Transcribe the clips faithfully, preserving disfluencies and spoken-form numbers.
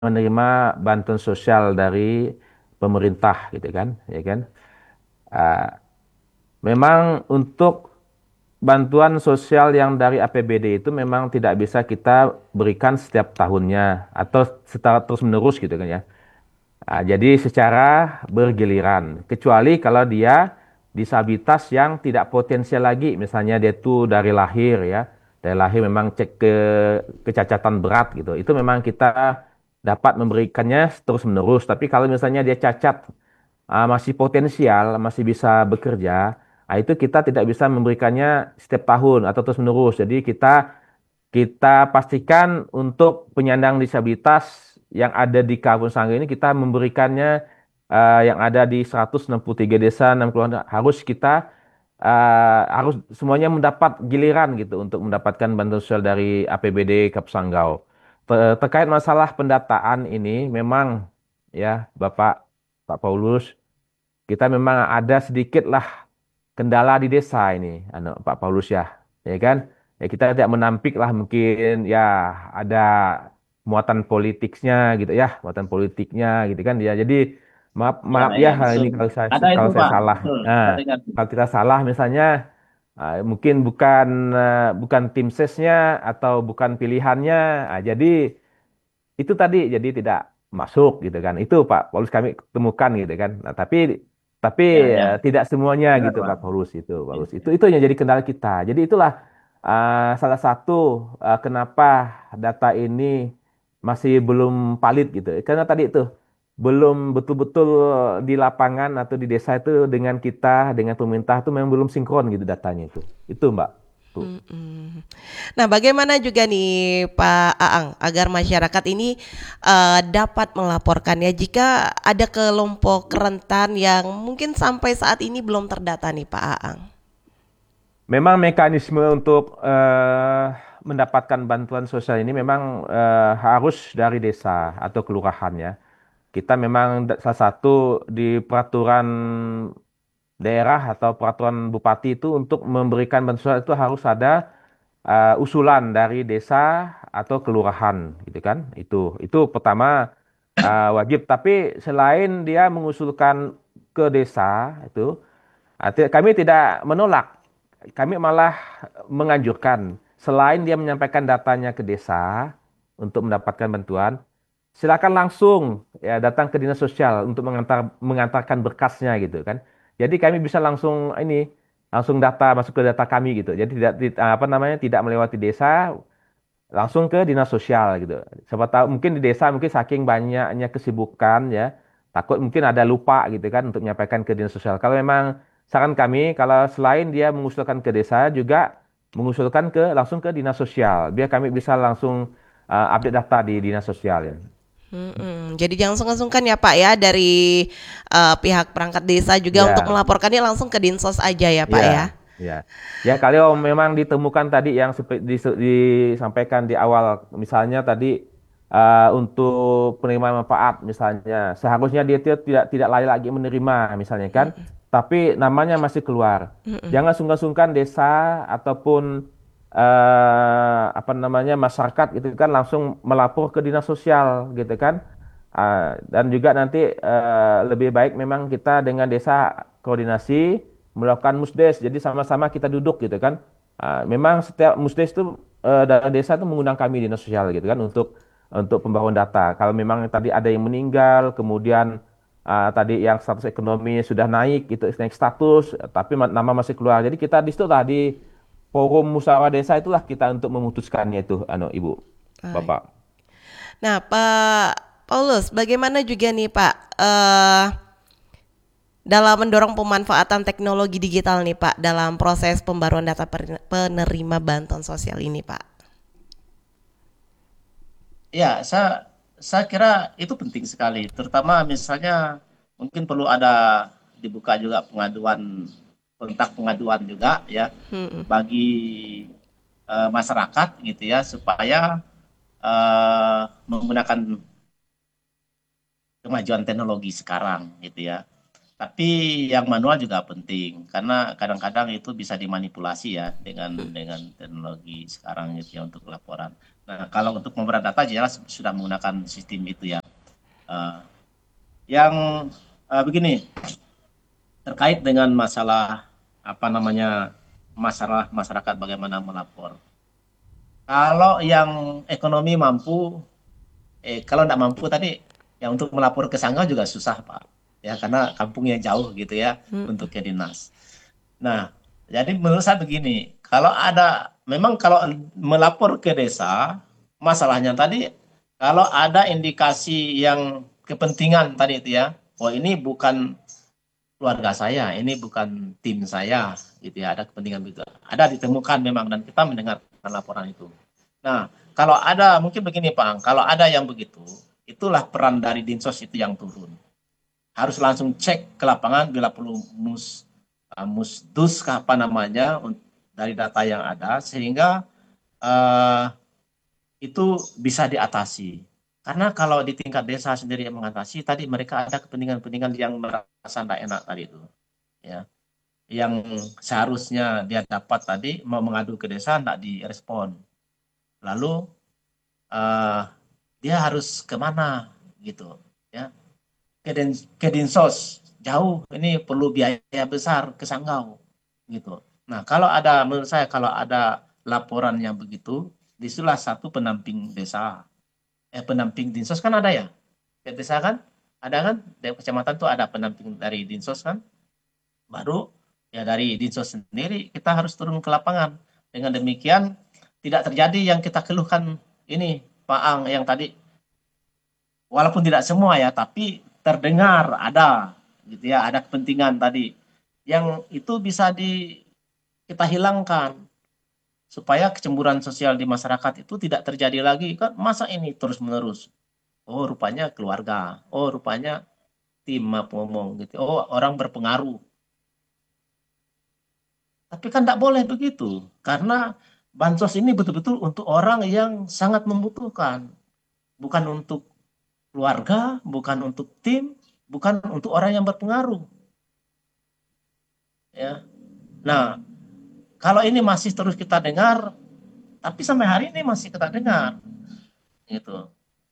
menerima bantuan sosial dari pemerintah gitu kan, ya kan. Ah, memang untuk bantuan sosial yang dari A P B D itu memang tidak bisa kita berikan setiap tahunnya atau secara terus-menerus gitu kan ya. Ah, jadi secara bergiliran, kecuali kalau dia disabilitas yang tidak potensial lagi, misalnya dia tuh dari lahir ya, dari lahir memang cek ke kecacatan berat gitu, itu memang kita dapat memberikannya terus-menerus. Tapi kalau misalnya dia cacat, ah, masih potensial, masih bisa bekerja, ah, itu kita tidak bisa memberikannya setiap tahun atau terus-menerus. Jadi kita kita pastikan untuk penyandang disabilitas yang ada di Kampung Sangga ini kita memberikannya eh, yang ada di seratus enam puluh tiga desa, enam kelurahan harus kita eh, harus semuanya mendapat giliran gitu untuk mendapatkan bantuan sosial dari A P B D Kampung Sanggau. Ter- terkait masalah pendataan ini memang ya Bapak Pak Paulus, kita memang ada sedikit lah kendala di desa ini, anu, Pak Paulus ya, ya kan? Ya kita tidak menampik lah mungkin ya ada muatan politiknya gitu ya, muatan politiknya gitu kan ya. Jadi maaf Ya, maaf ya ya ini betul. kalau saya Ada itu kalau saya Pak, salah. betul. Nah, Saya dengar. kalau kita salah misalnya ah, mungkin bukan eh, bukan tim sesnya atau bukan pilihannya. Ah, jadi itu tadi jadi tidak masuk gitu kan. Itu Pak Paulus kami temukan gitu kan. Nah, tapi tapi Ya, eh, ya. tidak semuanya Benar gitu Pak. Pak Paulus itu Ya, Paulus. Itu ya. itu yang jadi kendala kita. Jadi itulah eh, salah satu eh, kenapa data ini masih belum valid gitu. Karena tadi itu belum betul-betul di lapangan atau di desa itu dengan kita dengan pemerintah itu memang belum sinkron gitu datanya itu. Itu Mbak. Tuh. Mm-mm. Nah, bagaimana juga nih Pak Aang agar masyarakat ini eh, dapat melaporkannya jika ada kelompok rentan yang mungkin sampai saat ini belum terdata nih Pak Aang? Memang mekanisme untuk eh, mendapatkan bantuan sosial ini memang eh, harus dari desa atau kelurahan ya. Kita memang da- salah satu di peraturan daerah atau peraturan bupati itu untuk memberikan bantuan sosial itu harus ada eh, usulan dari desa atau kelurahan gitu kan. Itu itu pertama eh, wajib. Tapi selain dia mengusulkan ke desa itu, arti- kami tidak menolak. Kami malah menganjurkan, selain dia menyampaikan datanya ke desa untuk mendapatkan bantuan, silakan langsung ya datang ke dinas sosial untuk mengantar mengantarkan berkasnya gitu kan. Jadi kami bisa langsung ini langsung data masuk ke data kami gitu. Jadi tidak ti- apa namanya tidak melewati desa, langsung ke dinas sosial gitu. Siapa tahu mungkin di desa mungkin saking banyaknya kesibukan ya, takut mungkin ada lupa gitu kan untuk menyampaikan ke dinas sosial. Kalau memang saran kami kalau selain dia mengusulkan ke desa juga mengusulkan ke langsung ke dinas sosial biar kami bisa langsung uh, update data di dinas sosial ya. Mm-mm. Jadi jangan sungkan-sungkan ya Pak ya dari eh, pihak perangkat desa juga untuk Ya, melaporkannya langsung ke Dinsos aja ya Pak ya, ya. ya. Ya kalau memang ditemukan tadi yang sepe- dis- disampaikan di awal, misalnya tadi uh, untuk penerima manfaat misalnya, seharusnya dia tidak tidak tidak layak lagi menerima misalnya kan, tapi namanya masih keluar. Mm-mm. Jangan sungkan-sungkan desa ataupun eh, apa namanya masyarakat gitu kan langsung melapor ke dinas sosial gitu kan. Ah, dan juga nanti eh, lebih baik memang kita dengan desa koordinasi melakukan musdes. Jadi sama-sama kita duduk gitu kan. Ah, memang setiap musdes itu eh, dari desa itu mengundang kami dinas sosial gitu kan untuk untuk pembaruan data. Kalau memang tadi ada yang meninggal, kemudian ah, tadi yang status ekonomi sudah naik gitu, naik status, tapi ma- nama masih keluar. Jadi kita di situ lah di forum musyawarah desa itulah kita untuk memutuskannya itu, anu Ibu, Baik. Bapak. Nah, Pak Paulus, bagaimana juga nih Pak eh dalam mendorong pemanfaatan teknologi digital nih Pak dalam proses pembaruan data per- penerima bantuan sosial ini Pak? Ya, saya saya kira itu penting sekali. Terutama misalnya mungkin perlu ada dibuka juga pengaduan kontak pengaduan juga ya Hmm. bagi eh, masyarakat gitu ya supaya eh, menggunakan kemajuan teknologi sekarang gitu ya. Tapi yang manual juga penting karena kadang-kadang itu bisa dimanipulasi ya dengan dengan teknologi sekarang gitu ya untuk laporan. Nah, kalau untuk pemberat data jelas sudah menggunakan sistem itu ya. Eh, yang eh, begini terkait dengan masalah apa namanya masalah masyarakat bagaimana melapor. Kalau yang ekonomi mampu, eh kalau tidak mampu tadi ya untuk melapor ke Sanggau juga susah Pak. Ya karena kampungnya jauh gitu ya untuk ke dinas. Nah, jadi menurut saya begini, kalau ada, memang kalau melapor ke desa, masalahnya tadi, kalau ada indikasi yang kepentingan tadi itu ya, oh ini bukan keluarga saya, ini bukan tim saya, gitu ya, ada kepentingan begitu. Ada ditemukan memang, dan kita mendengarkan laporan itu. Nah, kalau ada, mungkin begini Pak Ang, kalau ada yang begitu, itulah peran dari Dinsos itu yang turun. Harus langsung cek ke lapangan bila perlu mus uh, musdus apa namanya dari data yang ada sehingga uh, itu bisa diatasi. Karena kalau di tingkat desa sendiri yang mengatasi tadi mereka ada kepentingan-kepentingan yang merasa tidak enak tadi itu, ya. Yang seharusnya dia dapat tadi mau mengadu ke desa tidak direspon. Lalu uh, dia harus kemana gitu, ya. Ke, Den, ke Dinsos jauh ini perlu biaya besar ke Sanggau gitu. Nah kalau ada menurut saya kalau ada laporan yang begitu disitulah satu pendamping desa eh pendamping Dinsos kan ada ya di desa kan ada kan di kecamatan tuh ada pendamping dari Dinsos kan baru ya dari Dinsos sendiri kita harus turun ke lapangan dengan demikian tidak terjadi yang kita keluhkan ini Pak Ang yang tadi walaupun tidak semua ya, tapi terdengar ada gitu ya, ada kepentingan tadi yang itu bisa di kita hilangkan supaya kecemburuan sosial di masyarakat itu tidak terjadi lagi kan masa ini terus menerus oh rupanya keluarga oh rupanya tim apa ngomong gitu oh orang berpengaruh tapi kan tidak boleh begitu karena bansos ini betul-betul untuk orang yang sangat membutuhkan bukan untuk keluarga, bukan untuk tim, bukan untuk orang yang berpengaruh. Ya. Nah, kalau ini masih terus kita dengar, tapi sampai hari ini masih kita dengar, gitu.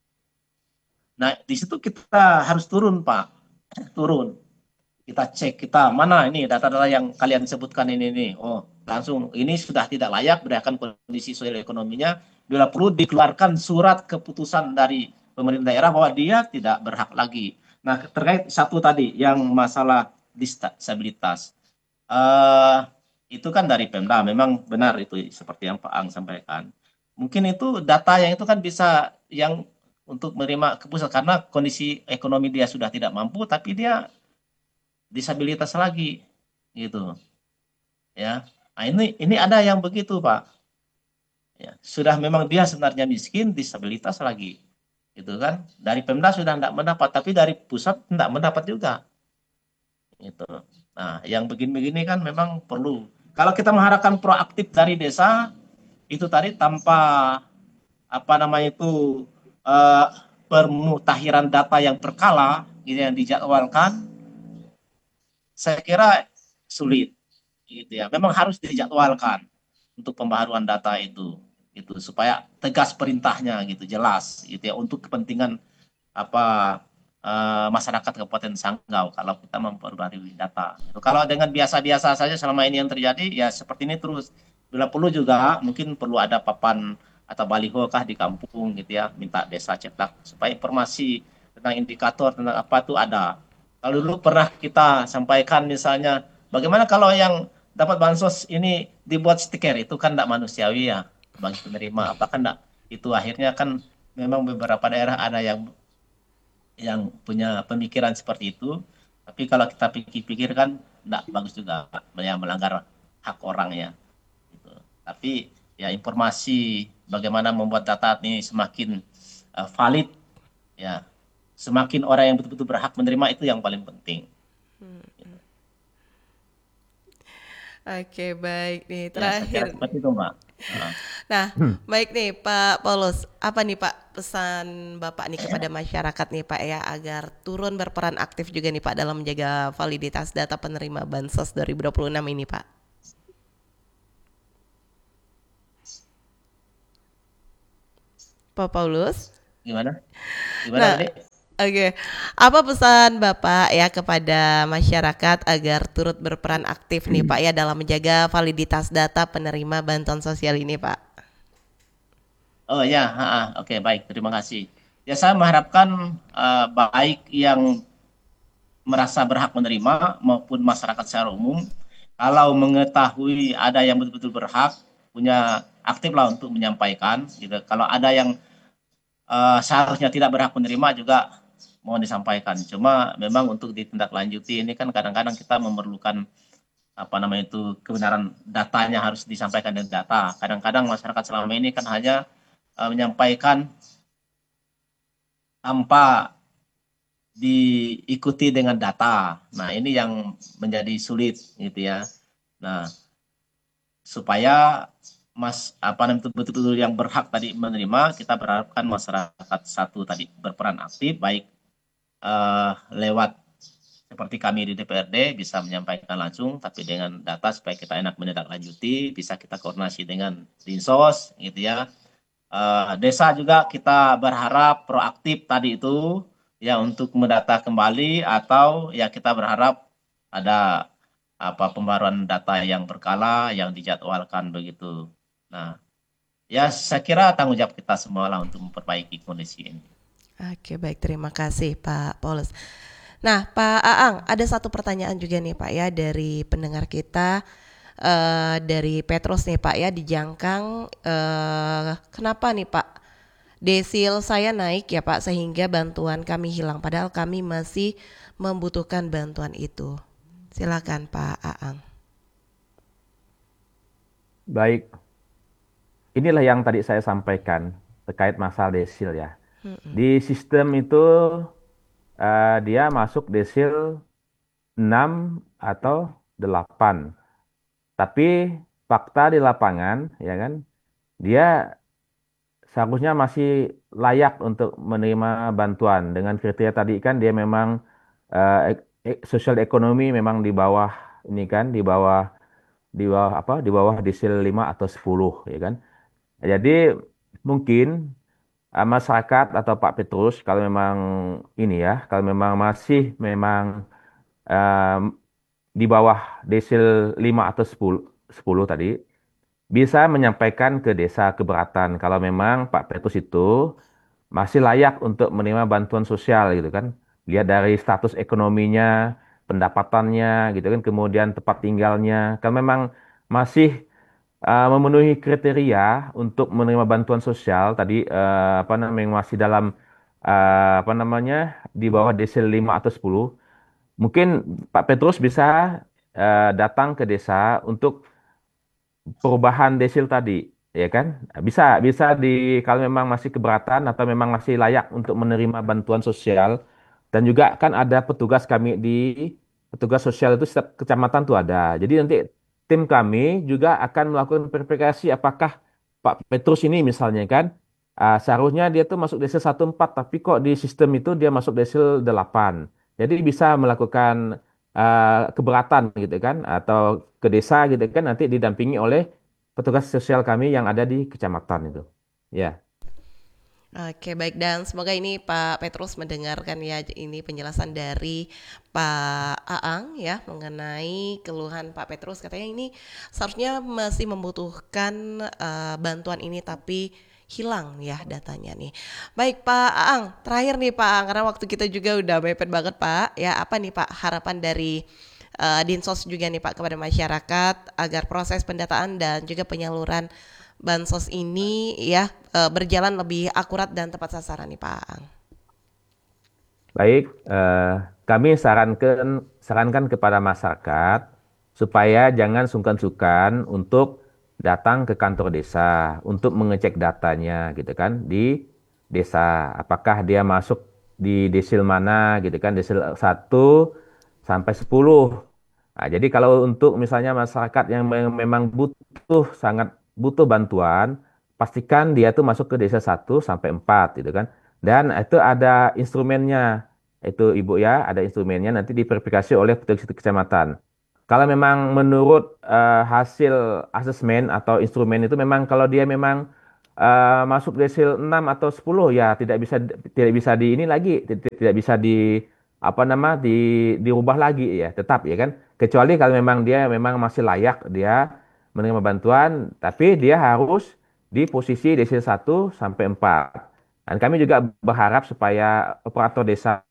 Nah, di situ kita harus turun, Pak, turun. Kita cek kita mana ini data-data yang kalian sebutkan ini nih. Oh, langsung ini sudah tidak layak berdasarkan kondisi sosial ekonominya. Bila perlu dikeluarkan surat keputusan dari pemerintah daerah bahwa dia tidak berhak lagi. Nah, terkait satu tadi yang masalah disabilitas. Uh, itu kan dari Pemda, memang benar itu seperti yang Pak Ang sampaikan. Mungkin itu data yang itu kan bisa yang untuk menerima keputusan karena kondisi ekonomi dia sudah tidak mampu, tapi dia disabilitas lagi gitu ya nah, ini ini ada yang begitu Pak ya sudah memang dia sebenarnya miskin disabilitas lagi gitu kan dari Pemda sudah tidak mendapat tapi dari pusat tidak mendapat juga gitu nah yang begini-begini kan memang perlu kalau kita mengharapkan proaktif dari desa itu tadi tanpa apa namanya itu eh, permutahiran data yang berkala gitu yang dijadwalkan saya kira sulit gitu ya. Memang harus dijadwalkan untuk pembaharuan data itu itu supaya tegas perintahnya gitu jelas gitu ya untuk kepentingan apa eh, masyarakat Kabupaten Sanggau kalau kita memperbarui data. Gitu. Kalau dengan biasa-biasa saja selama ini yang terjadi ya seperti ini terus. Bila perlu juga mungkin perlu ada papan atau baliho kah di kampung gitu ya minta desa cetak supaya informasi tentang indikator tentang apa itu ada. Kalau dulu pernah kita sampaikan misalnya bagaimana kalau yang dapat bansos ini dibuat stiker itu kan tidak manusiawi ya bagi penerima apakah enggak itu akhirnya kan memang beberapa daerah ada yang yang punya pemikiran seperti itu tapi kalau kita pikir-pikir kan tidak bagus juga ya, melanggar hak orang ya gitu. Tapi ya informasi bagaimana membuat data ini semakin uh, valid ya semakin orang yang betul-betul berhak menerima itu yang paling penting. Oke, baik nih. Ya, saya kira Terakhir, seperti itu, Mbak. Heeh. Nah, baik nih Pak Paulus, apa nih Pak pesan Bapak nih kepada masyarakat nih Pak ya agar turun berperan aktif juga nih Pak dalam menjaga validitas data penerima Bansos dua ribu dua puluh enam ini Pak? Pak Paulus? Gimana? Gimana Nah, tadi? oke. Apa pesan Bapak ya kepada masyarakat agar turut berperan aktif nih Pak ya dalam menjaga validitas data penerima bantuan sosial ini Pak? Oh ya, heeh. Oke, baik. Terima kasih. Ya, saya mengharapkan eh, baik yang merasa berhak menerima maupun masyarakat secara umum, kalau mengetahui ada yang betul-betul berhak, punya aktiflah untuk menyampaikan. Gitu. Kalau ada yang eh, seharusnya tidak berhak menerima juga mohon disampaikan. Cuma memang untuk ditindaklanjuti ini kan kadang-kadang kita memerlukan apa namanya itu kebenaran datanya harus disampaikan dengan data. Kadang-kadang masyarakat selama ini kan hanya eh, menyampaikan tanpa diikuti dengan data. Nah, ini yang menjadi sulit gitu ya. Nah, supaya Mas apa namanya itu betul-betul yang berhak tadi menerima, kita berharapkan masyarakat satu tadi berperan aktif baik eh, lewat seperti kami di D P R D bisa menyampaikan langsung tapi dengan data supaya kita enak menindaklanjuti, bisa kita koordinasi dengan Dinsos gitu ya. Eh, desa juga kita berharap proaktif tadi itu ya untuk mendata kembali atau ya kita berharap ada apa pembaruan data yang berkala yang dijadwalkan begitu. Nah, ya saya kira tanggung jawab kita semua lah untuk memperbaiki kondisi ini. Oke, baik. Terima kasih Pak Paulus. Nah, Pak Aang, ada satu pertanyaan juga nih Pak ya dari pendengar kita eh, dari Petrus nih Pak ya di Jangkang. Eh, kenapa nih Pak? Desil saya naik ya Pak sehingga bantuan kami hilang padahal kami masih membutuhkan bantuan itu. Silakan Pak Aang. Baik, inilah yang tadi saya sampaikan terkait masalah desil ya. Di sistem itu eh, dia masuk desil enam atau delapan. Tapi fakta di lapangan ya kan, dia seharusnya masih layak untuk menerima bantuan dengan kriteria tadi kan dia memang eh, ek- ek- sosial ekonomi memang di bawah ini kan di bawah di bawah apa di bawah desil lima atau sepuluh ya kan. Jadi mungkin eh, masyarakat atau Pak Petrus kalau memang ini ya kalau memang masih memang em, di bawah desil lima atau sepuluh sepuluh tadi bisa menyampaikan ke desa keberatan kalau memang Pak Petrus itu masih layak untuk menerima bantuan sosial gitu kan. Lihat dari status ekonominya, pendapatannya gitu kan, kemudian tempat tinggalnya. Kalau memang masih uh, memenuhi kriteria untuk menerima bantuan sosial tadi uh, apa namanya masih dalam uh, apa namanya di bawah desil lima atau sepuluh, mungkin Pak Petrus bisa uh, datang ke desa untuk perubahan desil tadi, ya kan? Bisa, bisa di kalau memang masih keberatan atau memang masih layak untuk menerima bantuan sosial. Dan juga kan ada petugas kami di petugas sosial itu setiap kecamatan tuh ada. Jadi nanti tim kami juga akan melakukan verifikasi apakah Pak Petrus ini misalnya kan ah, seharusnya dia tuh masuk desil satu empat tapi kok di sistem itu dia masuk desil delapan. Jadi bisa melakukan ah, keberatan gitu kan atau ke desa gitu kan nanti didampingi oleh petugas sosial kami yang ada di kecamatan itu. Ya, Oke, baik dan semoga ini Pak Petrus mendengarkan ya ini penjelasan dari Pak Aang ya mengenai keluhan Pak Petrus katanya ini seharusnya masih membutuhkan eh, bantuan ini tapi hilang ya datanya nih. Baik Pak Aang, terakhir nih Pak Aang karena waktu kita juga udah mepet banget Pak. Ya apa nih Pak harapan dari eh, Dinsos juga nih Pak kepada masyarakat agar proses pendataan dan juga penyaluran bansos ini ya eh, berjalan lebih akurat dan tepat sasaran nih Pak Aang. baik. eh, kami sarankan sarankan kepada masyarakat supaya jangan sungkan-sungkan untuk datang ke kantor desa untuk mengecek datanya gitu kan di desa. Apakah dia masuk di desil mana gitu kan, desil satu sampai sepuluh. Nah, jadi kalau untuk misalnya masyarakat yang me- memang butuh sangat butuh bantuan, pastikan dia tuh masuk ke desa satu sampai empat gitu kan. Dan itu ada instrumennya. Itu Ibu ya, ada instrumennya nanti diverifikasi oleh petugas kecamatan. Kalau memang menurut eh, hasil asesmen atau instrumen itu memang kalau dia memang eh, masuk desil enam atau sepuluh ya tidak bisa tidak bisa di ini lagi, tidak, tidak bisa di apa nama di dirubah lagi ya, tetap ya kan. Kecuali kalau memang dia memang masih layak dia menerima bantuan, tapi dia harus di posisi desil satu sampai empat. Dan kami juga berharap supaya operator desa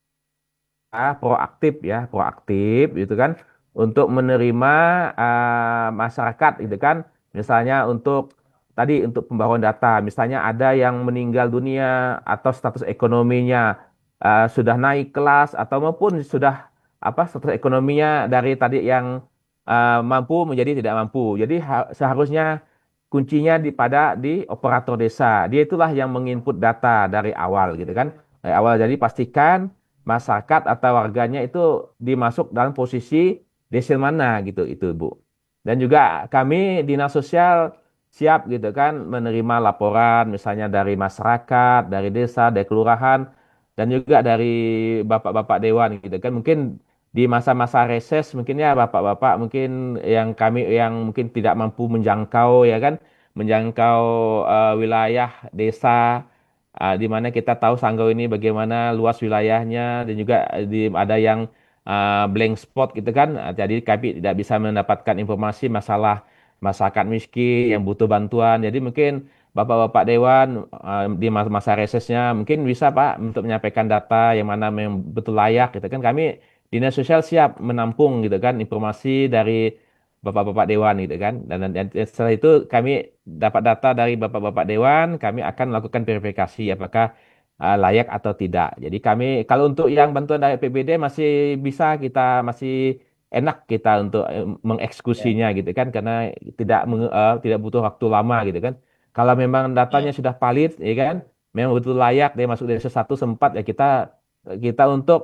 proaktif ya, proaktif gitu kan untuk menerima eh, masyarakat gitu kan. Misalnya untuk tadi untuk pembaruan data, misalnya ada yang meninggal dunia atau status ekonominya eh, sudah naik kelas atau maupun sudah apa status ekonominya dari tadi yang eh, mampu menjadi tidak mampu. Jadi ha- seharusnya kuncinya di pada di operator desa. Dia itulah yang menginput data dari awal gitu kan. Dari awal jadi pastikan masyarakat atau warganya itu dimasuk dalam posisi desil mana gitu itu Bu. Dan juga kami dinas sosial siap gitu kan menerima laporan misalnya dari masyarakat, dari desa, dari kelurahan dan juga dari bapak-bapak dewan gitu kan. Mungkin di masa-masa reses mungkin ya bapak-bapak mungkin yang kami yang mungkin tidak mampu menjangkau ya kan, menjangkau eh, wilayah desa ah, di mana kita tahu Sanggau ini bagaimana luas wilayahnya dan juga eh, di, ada yang ah, blank spot gitu kan. Ah, Jadi kami tidak bisa mendapatkan informasi masalah masyarakat miskin yang butuh bantuan. Jadi mungkin Bapak-bapak Dewan ah, di mas- masa resesnya mungkin bisa Pak untuk menyampaikan data yang mana yang betul layak gitu kan. Kami Dinas Sosial siap menampung gitu kan informasi dari Bapak-bapak Dewan gitu kan. Dan, dan dan setelah itu kami dapat data dari Bapak-bapak Dewan, kami akan melakukan verifikasi apakah uh, layak atau tidak. Jadi kami kalau untuk yang bantuan dari A P B D masih bisa kita masih enak kita untuk eh, Ya, mengeksekusinya gitu kan karena tidak menge- eh, tidak butuh waktu lama gitu kan. Kalau memang datanya ya, sudah valid ya kan, memang betul layak dia masuk dari satu sempat ya kita kita untuk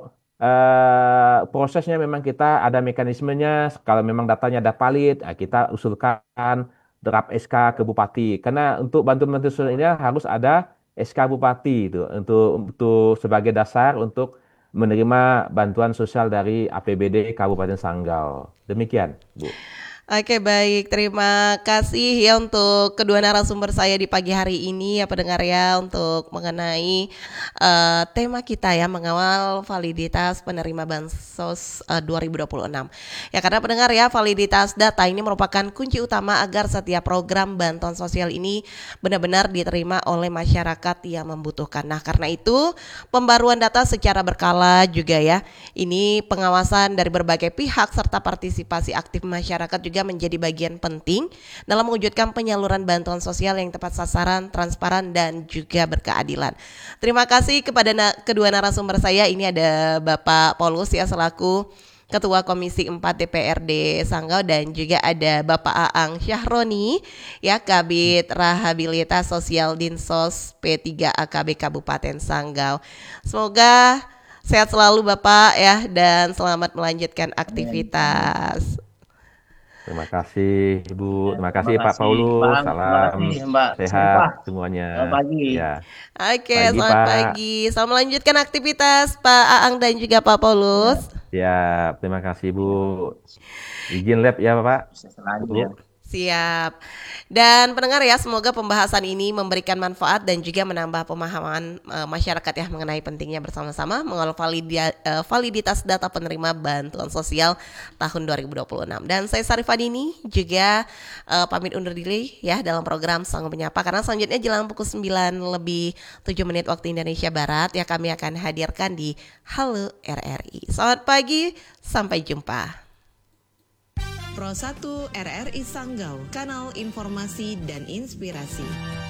eh, prosesnya memang kita ada mekanismenya. Kalau memang datanya ada valid, nah, kita usulkan draft S K ke Bupati. Karena untuk bantuan-bantuan sosial ini harus ada S K Bupati itu untuk untuk sebagai dasar untuk menerima bantuan sosial dari A P B D Kabupaten Sanggau. Demikian, Bu. Oke baik, terima kasih ya untuk kedua narasumber saya di pagi hari ini ya pendengar ya untuk mengenai eh, tema kita ya mengawal validitas penerima bansos eh, dua ribu dua puluh enam. Ya karena pendengar ya validitas data ini merupakan kunci utama agar setiap program bantuan sosial ini benar-benar diterima oleh masyarakat yang membutuhkan. Nah karena itu pembaruan data secara berkala juga ya. Ini pengawasan dari berbagai pihak serta partisipasi aktif masyarakat juga menjadi bagian penting dalam mewujudkan penyaluran bantuan sosial yang tepat sasaran, transparan dan juga berkeadilan. Terima kasih kepada na- kedua narasumber saya. Ini ada Bapak Paulus ya selaku Ketua Komisi empat D P R D Sanggau dan juga ada Bapak Aang Syahroni ya Kabid Rehabilitas Sosial Dinsos P tiga A K B Kabupaten Sanggau. Semoga sehat selalu Bapak ya dan selamat melanjutkan amin, amin. aktivitas. Terima kasih, Ibu. Ya, Terima terima kasih, Pak kasih Paulus. Bang, terima Salam kasih Mbak sehat Sifah. semuanya. Selamat pagi. Ya, Oke, pagi, selamat Pak. pagi. Selamat melanjutkan aktivitas Pak Aang dan juga Pak Paulus. Ya, Siap. Terima kasih, Bu. ya. Izin lab ya, Pak. Bisa selalu Bu. ya. Siap. Dan pendengar ya, semoga pembahasan ini memberikan manfaat dan juga menambah pemahaman eh, masyarakat ya mengenai pentingnya bersama-sama mengawal validi- eh, validitas data penerima bantuan sosial tahun dua ribu dua puluh enam. Dan saya Sarifadini juga eh, pamit undur diri ya dalam program Sanggup Menyapa karena selanjutnya jelang pukul sembilan lebih tujuh menit waktu Indonesia Barat ya kami akan hadirkan di Halo R R I. Selamat pagi, sampai jumpa. Pro satu R R I Sanggau, kanal informasi dan inspirasi.